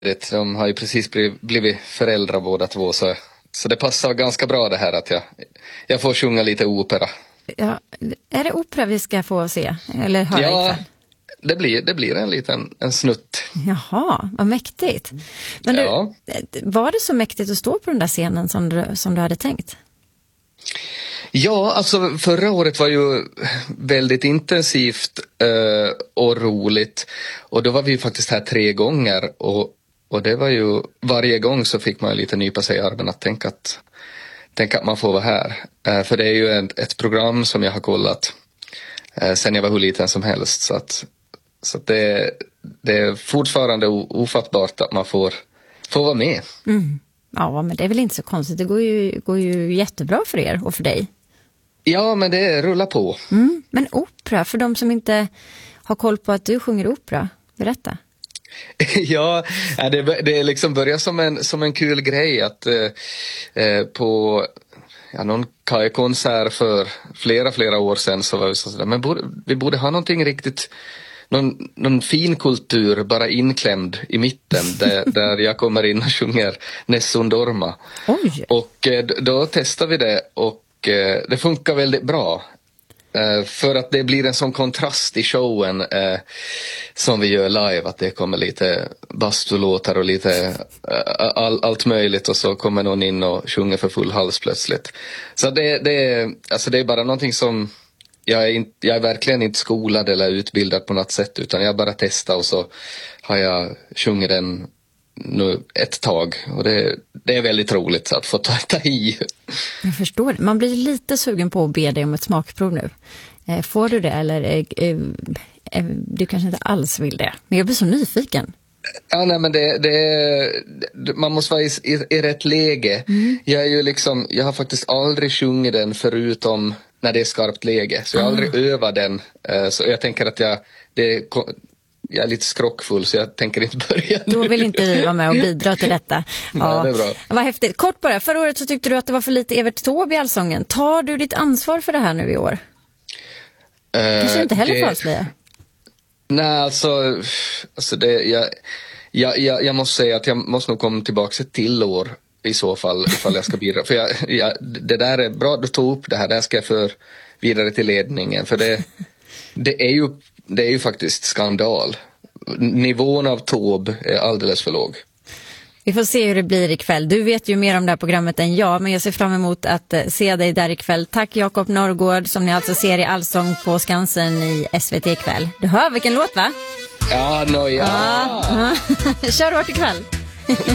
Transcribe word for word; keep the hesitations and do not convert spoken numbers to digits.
De har ju precis blivit föräldrar båda två, så, så det passar ganska bra det här att jag, jag får sjunga lite opera. Ja, är det opera vi ska få se? Eller höra ja, ikväll? Det blir, det blir en liten en snutt. Jaha, vad mäktigt. Men du, ja. var det så mäktigt att stå på den där scenen som du, som du hade tänkt? Ja, alltså förra året var ju väldigt intensivt eh, och roligt. Och då var vi faktiskt här tre gånger. Och, och det var ju, varje gång så fick man lite nypa sig i armen att tänka att, tänka att man får vara här. Eh, för det är ju ett, ett program som jag har kollat eh, sen jag var hur liten som helst. Så att, så att det, det är fortfarande ofattbart att man får, får vara med. Mm. Ja, men det är väl inte så konstigt. Det går ju, går ju jättebra för er och för dig. Ja, men det rullar på. Mm. Men opera, för de som inte har koll på att du sjunger opera, berätta. ja, det, det liksom börjar som en, som en kul grej att eh, på ja, någon konsert för flera, flera år sedan så var vi sådär, men borde, vi borde ha någonting riktigt, någon, någon fin kultur bara inklämd i mitten där, där jag kommer in och sjunger Nessun Dorma. Oj. Och eh, då testar vi det och eh, det funkar väldigt bra. Uh, för att det blir en sån kontrast i showen uh, som vi gör live, att det kommer lite bastulåtar och lite uh, all, allt möjligt, och så kommer någon in och sjunger för full hals plötsligt. Så det, det, alltså det är bara någonting som jag är, in, jag är verkligen inte skolad eller utbildad på något sätt, utan jag bara testar och så har jag sjungit den nu ett tag, och det, det är väldigt roligt att få ta, ta i. Jag förstår. Man blir lite sugen på att be dig om ett smakprov nu. Får du det, eller är, är, är, du kanske inte alls vill det? Men jag blir så nyfiken. Ja, nej, men det, det, man måste vara i, i, i rätt läge. Mm. Jag är ju liksom, jag har faktiskt aldrig sjungit den förutom när det är skarpt läge. Så jag har ah. aldrig övat den. Så jag tänker att jag, det jag är lite skrockfull, så jag tänker inte börja nu. Då vill inte du vara med och bidra till detta. Ja, nej, det är bra. Vad häftigt. Kort bara, förra året så tyckte du att det var för lite Evert Taube i allsången. Tar du ditt ansvar för det här nu i år? Uh, Kanske inte heller det... för avslöja. Nej, alltså, alltså det, jag, jag, jag, jag måste säga att jag måste nog komma tillbaka ett till år i så fall, ifall jag ska bidra. För jag, jag, det där är bra att du tog upp det här, där ska jag för vidare till ledningen. För det, det är ju Det är ju faktiskt skandal. Nivån av Taube är alldeles för låg. Vi får se hur det blir ikväll. Du vet ju mer om det här programmet än jag, men jag ser fram emot att se dig där ikväll. Tack Jakob Norrgård, som ni alltså ser i Allsång på Skansen i S V T ikväll. Du hör vilken låt, va? Ja, no, ja. ja. Kör hårt ikväll.